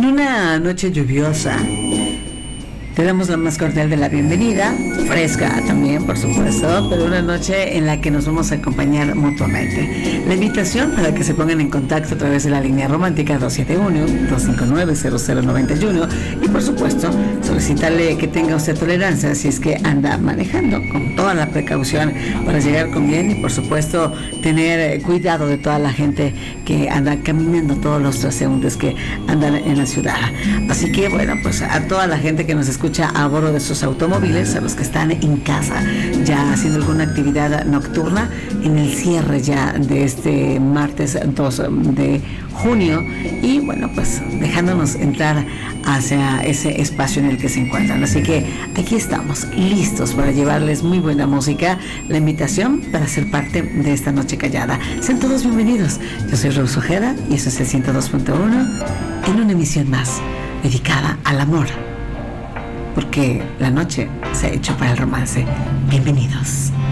En una noche lluviosa, te damos la más cordial de la bienvenida, fresca también, por supuesto, pero una noche en la que nos vamos a acompañar mutuamente. La invitación para que se pongan en contacto a través de la línea romántica 271-259-0091 y, por supuesto, solicitarle que tenga usted tolerancia si es que anda manejando con toda la precaución para llegar con bien y, por supuesto, tener cuidado de toda la gente que anda caminando, todos los transeúntes que andan en la ciudad. Así que, bueno, pues a toda la gente que nos escucha a bordo de sus automóviles, a los que están en casa ya haciendo alguna actividad nocturna en el cierre ya de este martes 2 de junio y bueno, pues dejándonos entrar hacia ese espacio en el que se encuentran. Así que aquí estamos listos para llevarles muy buena música, la invitación para ser parte de esta noche callada. Sean todos bienvenidos. Yo soy Rose Ojeda y eso es el 102.1 en una emisión más dedicada al amor, porque la noche se ha hecho para el romance. Bienvenidos.